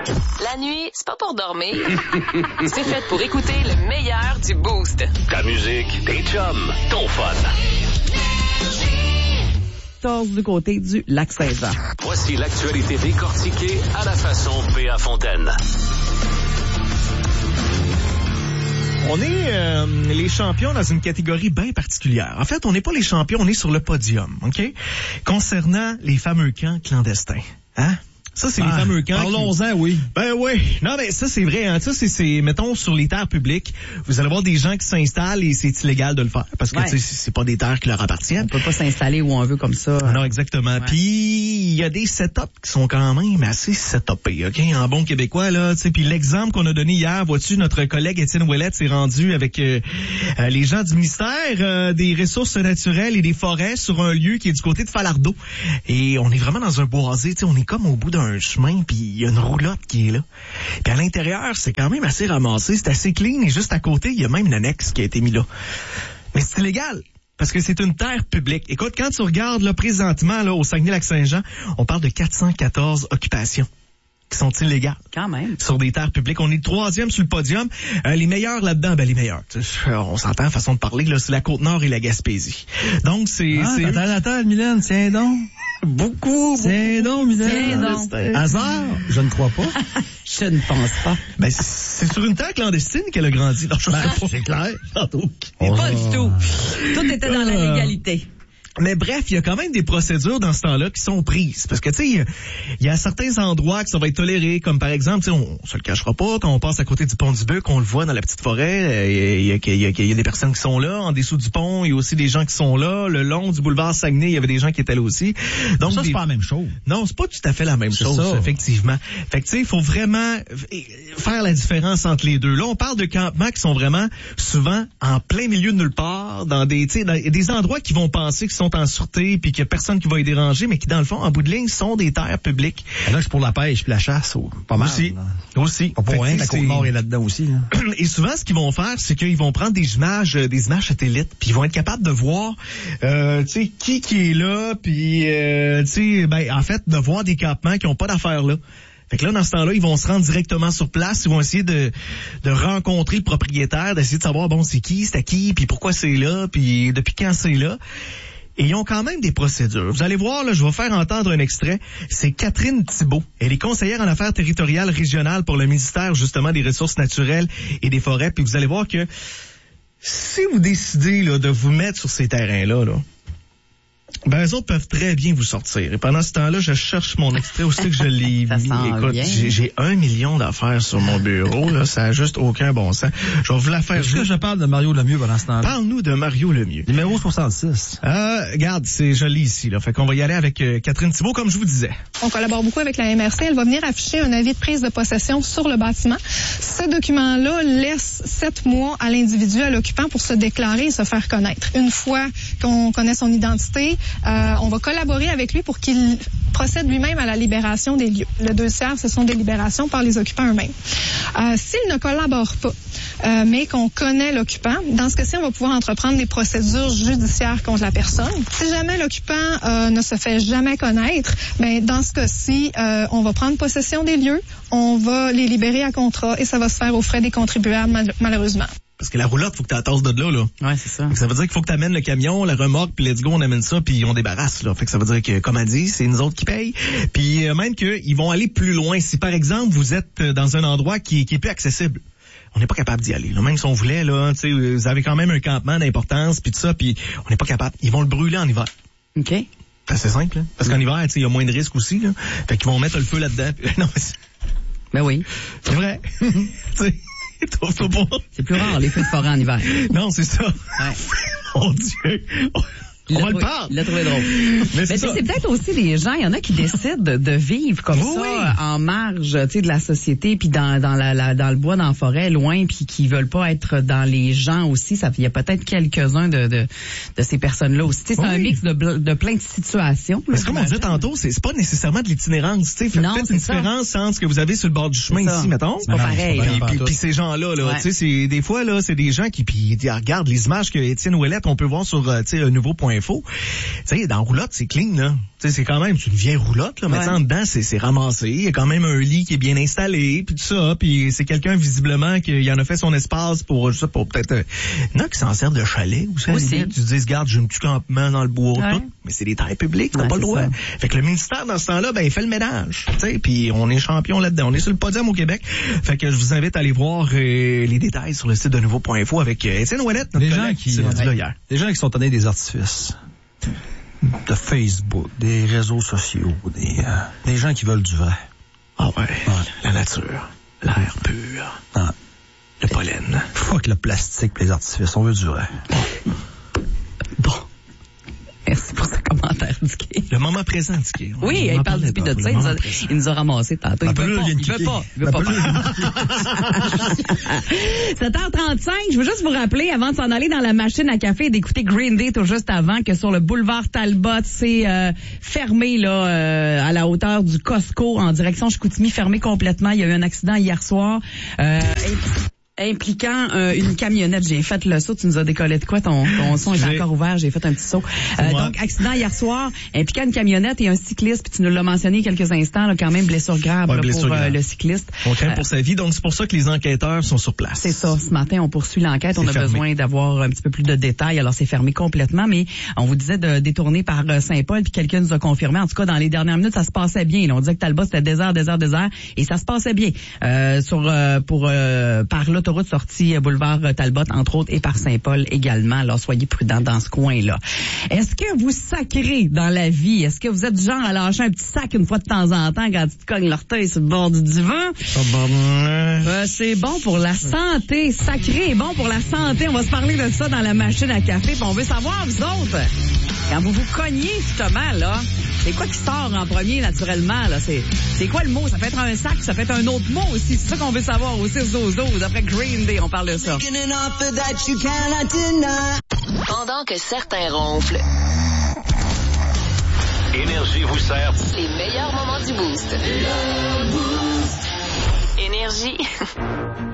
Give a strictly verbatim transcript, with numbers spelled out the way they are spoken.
La nuit, c'est pas pour dormir. C'est fait pour écouter le meilleur du Boost. Ta musique, tes chums, ton fun. Du côté du lac Saint-Jean. Voici l'actualité décortiquée à la façon P A Fontaine. On est euh, les champions dans une catégorie bien particulière. En fait, on n'est pas les champions, on est sur le podium, OK? Concernant les fameux camps clandestins. Hein? Ça, c'est ah, les fameux camps. Parlons-en, qui... oui. Ben oui. Non, mais ça, c'est vrai. Hein. Ça, c'est, c'est, mettons, sur les terres publiques, vous allez voir des gens qui s'installent et c'est illégal de le faire. Parce que, ouais. tu sais, c'est pas des terres qui leur appartiennent. On peut pas s'installer où on veut comme ça. Non, exactement. Ouais. Puis, il y a des setups qui sont quand même assez setupés, OK? En bon québécois, là, tu sais. Puis l'exemple qu'on a donné hier, vois-tu, notre collègue Étienne Ouellette s'est rendu avec euh, euh, les gens du ministère euh, des Ressources naturelles et des forêts sur un lieu qui est du côté de Falardeau. Et on est vraiment dans un boisé, tu sais, on est comme au bout d'un un chemin, puis il y a une roulotte qui est là. Puis à l'intérieur, c'est quand même assez ramassé, c'est assez clean, et juste à côté, il y a même une annexe qui a été mise là. Mais c'est illégal, parce que c'est une terre publique. Écoute, quand tu regardes là, présentement là, au Saguenay-Lac-Saint-Jean, on parle de quatre cent quatorze occupations qui sont illégales. Quand même. Sur des terres publiques. On est le troisième sur le podium. Euh, les meilleurs là-dedans, ben les meilleurs. On s'entend, façon de parler, là, c'est la Côte-Nord et la Gaspésie. Donc, c'est... Ah, c'est... Attends, attends, Mylène, tiens donc. Beaucoup, Tiens donc, Mylène. Tiens donc. Hasard? Je ne crois pas. Je ne pense pas. Ben, c'est sur une terre clandestine qu'elle a grandi. Non, je ben, sais pas. C'est clair. Oh. Pas du tout. Tout était dans la légalité. Mais bref, il y a quand même des procédures dans ce temps-là qui sont prises. Parce que, tu sais, il y a certains endroits qui ça va être toléré, comme par exemple, tu sais, on, on se le cachera pas, quand on passe à côté du pont du Buc, on le voit dans la petite forêt, il y, y, y, y, y a des personnes qui sont là. En dessous du pont, il y a aussi des gens qui sont là. Le long du boulevard Saguenay, il y avait des gens qui étaient là aussi. Donc, ça, des... c'est pas la même chose. Non, c'est pas tout à fait la même c'est chose, ça. effectivement. Fait que, tu sais, il faut vraiment faire la différence entre les deux. Là, on parle de campements qui sont vraiment souvent en plein milieu de nulle part, dans des, tu sais, dans des endroits qui vont penser qu'ils sont en sûreté, puis qu'il y a personne qui va y déranger, mais qui, dans le fond, en bout de ligne, sont des terres publiques. Et là, c'est pour la pêche puis la chasse, oh, pas mal. Aussi. Là. Aussi. Pas pour rien, la Côte-Nord est là-dedans aussi. Là. Et souvent, ce qu'ils vont faire, c'est qu'ils vont prendre des images, des images satellites, puis ils vont être capables de voir, euh, tu sais, qui qui est là, puis, euh, tu sais, ben, en fait, de voir des campements qui n'ont pas d'affaires là. Fait que là, dans ce temps-là, ils vont se rendre directement sur place, ils vont essayer de de rencontrer le propriétaire, d'essayer de savoir, bon, c'est qui, c'est à qui, puis pourquoi c'est là, puis depuis quand c'est là. Et ils ont quand même des procédures. Vous allez voir, là, je vais faire entendre un extrait. C'est Catherine Thibault. Elle est conseillère en affaires territoriales régionales pour le ministère, justement, des Ressources naturelles et des Forêts. Puis vous allez voir que si vous décidez là, de vous mettre sur ces terrains-là, là, ben, eux autres peuvent très bien vous sortir. Et pendant ce temps-là, je cherche mon extrait aussi que je l'ai mis. Écoute, j'ai, j'ai un million d'affaires sur mon bureau, là. Ça a juste aucun bon sens. Je vais vous la faire. Est-ce que je parle de Mario Lemieux pendant ce temps-là? Parle-nous de Mario Lemieux. Numéro soixante-six. Euh, regarde, c'est joli ici, là. Fait qu'on va y aller avec euh, Catherine Thibault, comme je vous disais. On collabore beaucoup avec la M R C. Elle va venir afficher un avis de prise de possession sur le bâtiment. Ce document-là laisse sept mois à l'individu, à l'occupant, pour se déclarer et se faire connaître. Une fois qu'on connaît son identité, Euh, on va collaborer avec lui pour qu'il procède lui-même à la libération des lieux. Le deux tiers, ce sont des libérations par les occupants eux-mêmes. Euh, s'il ne collabore pas, euh, mais qu'on connaît l'occupant, dans ce cas-ci, on va pouvoir entreprendre des procédures judiciaires contre la personne. Si jamais l'occupant euh, ne se fait jamais connaître, ben dans ce cas-ci, euh, on va prendre possession des lieux, on va les libérer à contrat et ça va se faire aux frais des contribuables, mal- malheureusement. Parce que la roulotte, faut que tu la tasses de là, là. Ouais, c'est ça. Ça veut dire qu'il faut que tu amènes le camion, la remorque, puis let's go, on amène ça, puis on débarrasse, là. Fait que ça veut dire que, comme elle dit, c'est nous autres qui payent. Puis euh, même qu'ils vont aller plus loin. Si, par exemple, vous êtes dans un endroit qui, qui est plus accessible, on n'est pas capable d'y aller. Là. Même si on voulait, là, tu sais, vous avez quand même un campement d'importance, puis tout ça, puis on n'est pas capable. Ils vont le brûler en hiver. OK. C'est assez simple, là. Parce qu'en hiver, tu sais, il y a moins de risques aussi, là. Fait qu'ils vont mettre le feu là-dedans. Non, mais c'est... Ben oui. C'est vrai. Tu sais... C'est plus rare, les feux de forêt en hiver. Non, c'est ça. Ouais. Mon Dieu. On va le parler. Il l'a trouvé drôle. Mais, Mais c'est, c'est peut-être aussi les gens, il y en a qui décident de, de vivre comme oui, ça, oui. en marge, tu sais, de la société, puis dans, dans la, la, dans le bois, dans la forêt, loin, puis qui veulent pas être dans les gens aussi. Ça, il y a peut-être quelques-uns de, de, de ces personnes-là aussi. Tu sais, c'est oui. un mix de, de plein de situations. Mais comme on disait tantôt, c'est, c'est pas nécessairement de l'itinérance, tu sais. Faites une différence ça. entre ce que vous avez sur le bord du chemin ici, mettons. C'est pas pareil. Puis, puis ces gens-là, là, ouais. tu sais, c'est des fois là, c'est des gens qui, puis regarde les images que Étienne Ouellette, on peut voir sur, tu sais, nouveau point info. Tu sais, dans Roulotte, c'est clean, là. Tu sais, c'est quand même, c'est une vieille roulotte, là, mais Ouais. en dedans, c'est, c'est ramassé. Il y a quand même un lit qui est bien installé, puis tout ça. Puis c'est quelqu'un, visiblement, qui en a fait son espace pour, je sais pas, peut-être, euh, il y en a qui s'en servent de chalet aussi. Aussi. Tu te dis, regarde, j'ai un petit campement dans le bois, Ouais. tout. Mais c'est des terres publiques, t'as Ouais, pas le c'est droit. ça. Fait que le ministère, dans ce temps-là, ben, il fait le ménage. Tu sais, puis on est champion là-dedans. On est sur le podium au Québec. Fait que je vous invite à aller voir euh, les détails sur le site de nouveau point info avec euh, Étienne Ouellette, notre Les gens collègue qui, s'est rendu là hier. les gens qui sont tannés des artifices, de Facebook, des réseaux sociaux, des, euh, des gens qui veulent du vrai. Ah ouais, la nature, l'air pur, Ah, le pollen. fuck le plastique pis les artifices, on veut du vrai. Bon. Merci pour ce commentaire, Dicky. Le moment présent, Dicky. On- Oui, on il en parle parlait du de tantôt, ça. le Il nous, moment a, présent. il nous a ramassé tantôt. Il La veut pelule pas. vient de Il veut kicker. pas. Il veut La pas. pelule vient sept heures trente-cinq, je veux juste vous rappeler, avant de s'en aller dans la machine à café et d'écouter Green Day tout juste avant, que sur le boulevard Talbot, c'est euh, fermé là euh, à la hauteur du Costco en direction Chicoutimi, fermé complètement. Il y a eu un accident hier soir. Euh, impliquant euh, une camionnette. J'ai fait le saut, tu nous as décollé de quoi? Ton, ton son est J'ai- encore ouvert, j'ai fait un petit saut. Euh, moi. donc, accident hier soir, impliquant une camionnette et un cycliste, puis tu nous l'as mentionné il y a quelques instants, là, quand même blessure grave Ouais, là, blessure pour euh, grave. le cycliste. On craint Euh, pour sa vie, donc c'est pour ça que les enquêteurs sont sur place. c'est ça. Ce matin, on poursuit l'enquête. On C'est a fermé. besoin d'avoir un petit peu plus de détails. Alors, c'est fermé complètement, mais on vous disait de détourner par euh, Saint-Paul, puis quelqu'un nous a confirmé. En tout cas, dans les dernières minutes, ça se passait bien. Là, on disait que Talbot, c'était désert, désert, désert, et ça se passait bien. Euh, sur euh, pour euh, par l'autoroute sortie euh, boulevard euh, Talbot, entre autres, et par Saint-Paul également. Alors, soyez prudents dans ce coin-là. Est-ce que vous sacrez dans la vie? Est-ce que vous êtes du genre à lâcher un petit sac une fois de temps en temps quand tu te cognes l'orteil sur le bord du divan? Euh, c'est bon pour la santé. Sacré est bon pour la santé. On va se parler de ça dans la machine à café. Puis on veut savoir, vous autres, quand vous vous cognez, justement, là, c'est quoi qui sort en premier, naturellement, là? C'est, c'est quoi le mot? Ça peut être un sac, ça peut être un autre mot aussi. C'est ça qu'on veut savoir aussi, Zozo. Après Green Day, on parle de ça. Pendant que certains ronflent, Énergie vous sert les meilleurs moments du Boost. Énergie.